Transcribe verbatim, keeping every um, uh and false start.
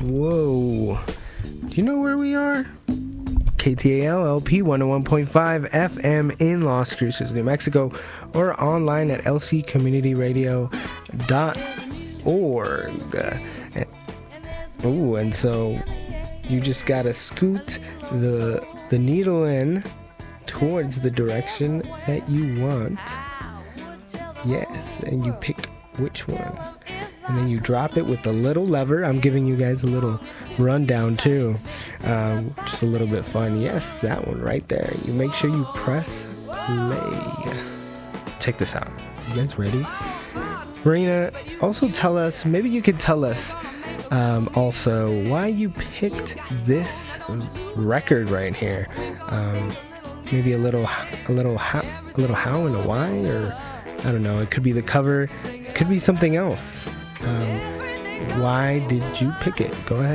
Whoa. Do you know where we are? K T A L L P one oh one point five F M in Las Cruces, New Mexico, or online at l c community radio dot org. Oh, and so you just gotta scoot the the needle in towards the direction that you want. Yes, and you pick which one. And then you drop it with the little lever. I'm giving you guys a little rundown too. Um, just a little bit fun. Yes, that one right there. You make sure you press play. Check this out. You guys ready? Marina, also tell us, maybe you could tell us um, also why you picked this record right here. Um, maybe a little, a little, how, a little how and a why, or I don't know. It could be the cover. It could be something else. Um, why did you pick it? Go ahead.